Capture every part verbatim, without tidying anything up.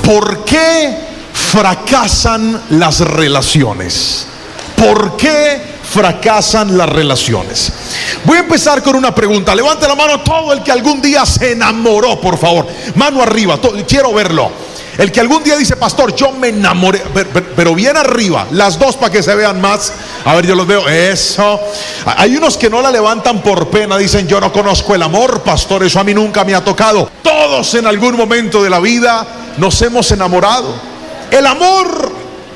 ¿por qué fracasan las relaciones? ¿Por qué fracasan las relaciones? Voy a empezar con una pregunta. Levante la mano todo el que algún día se enamoró, por favor. Mano arriba, todo, quiero verlo. El que algún día dice: pastor, yo me enamoré. Pero, pero, pero bien arriba, las dos para que se vean más. A ver, yo los veo. Eso. Hay unos que no la levantan por pena. Dicen: yo no conozco el amor, pastor, eso a mí nunca me ha tocado. Todos en algún momento de la vida nos hemos enamorado. El amor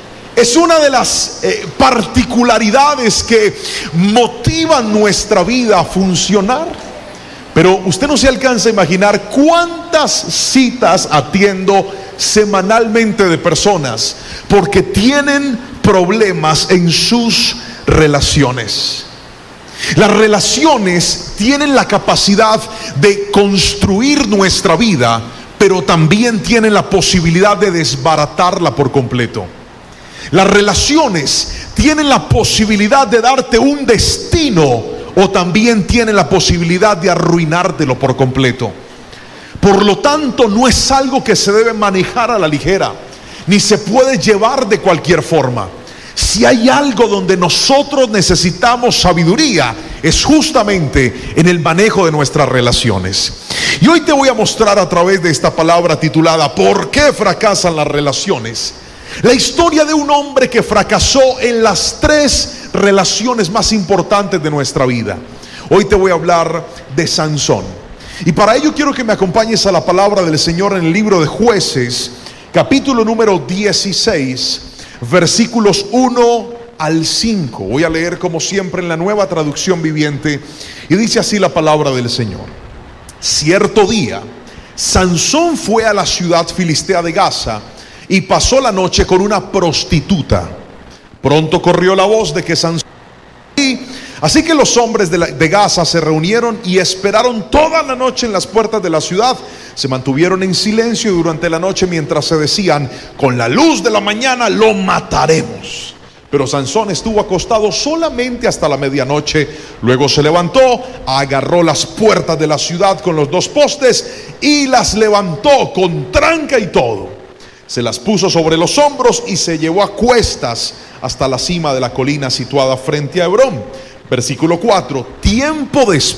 es una de las eh, particularidades que motivan nuestra vida a funcionar. Pero usted no se alcanza a imaginar cuántas citas atiendo semanalmente de personas porque tienen problemas en sus relaciones. Las relaciones tienen la capacidad de construir nuestra vida, pero también tienen la posibilidad de desbaratarla por completo. Las relaciones tienen la posibilidad de darte un destino, o también tienen la posibilidad de arruinártelo por completo. Por lo tanto, no es algo que se debe manejar a la ligera, ni se puede llevar de cualquier forma. Si hay algo donde nosotros necesitamos sabiduría, es justamente en el manejo de nuestras relaciones. Y hoy te voy a mostrar a través de esta palabra titulada ¿por qué fracasan las relaciones? La historia de un hombre que fracasó en las tres relaciones más importantes de nuestra vida. Hoy te voy a hablar de Sansón. Y para ello quiero que me acompañes a la palabra del Señor en el libro de Jueces, capítulo número dieciséis, versículos uno al cinco. Voy a leer como siempre en la Nueva Traducción Viviente, y dice así la palabra del Señor. Cierto día, Sansón fue a la ciudad filistea de Gaza y pasó la noche con una prostituta. Pronto corrió la voz de que Sansón... Así que los hombres de, la, de Gaza se reunieron y esperaron toda la noche en las puertas de la ciudad. Se mantuvieron en silencio durante la noche mientras se decían: con la luz de la mañana lo mataremos. Pero Sansón estuvo acostado solamente hasta la medianoche. Luego se levantó, agarró las puertas de la ciudad con los dos postes y las levantó con tranca y todo. Se las puso sobre los hombros y se llevó a cuestas hasta la cima de la colina situada frente a Hebrón. Versículo cuatro. Tiempo después